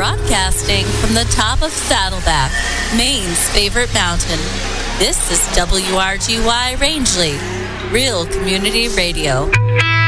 Broadcasting from the top of Saddleback, Maine's favorite mountain. This is WRGY Rangeley, Real Community Radio.